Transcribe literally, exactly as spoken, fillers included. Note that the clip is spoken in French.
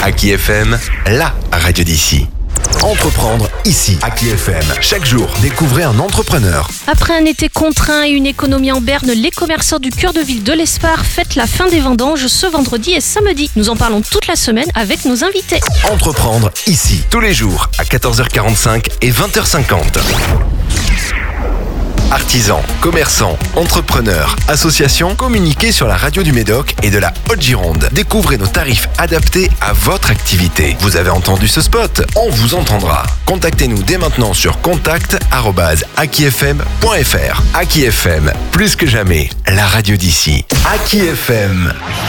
Aki F M, la radio d'ici. Entreprendre ici, Aki F M. Chaque jour, découvrez un entrepreneur. Après un été contraint et une économie en berne, les commerçants du cœur de ville de l'Espar fêtent la fin des vendanges ce vendredi et samedi. Nous en parlons toute la semaine avec nos invités. Entreprendre ici, tous les jours à quatorze heures quarante-cinq et vingt heures cinquante. Artisans, commerçants, entrepreneurs, associations, communiquez sur la radio du Médoc et de la Haute-Gironde. Découvrez nos tarifs adaptés à votre activité. Vous avez entendu ce spot? On vous entendra. Contactez-nous dès maintenant sur contact arobase aki f m point f r. Aki F M, plus que jamais, la radio d'ici. Aki F M.